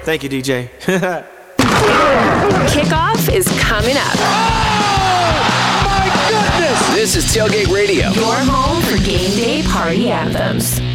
Thank you, DJ. Kickoff is coming up. Oh, my goodness! This is Tailgate Radio. Your home for game day party anthems.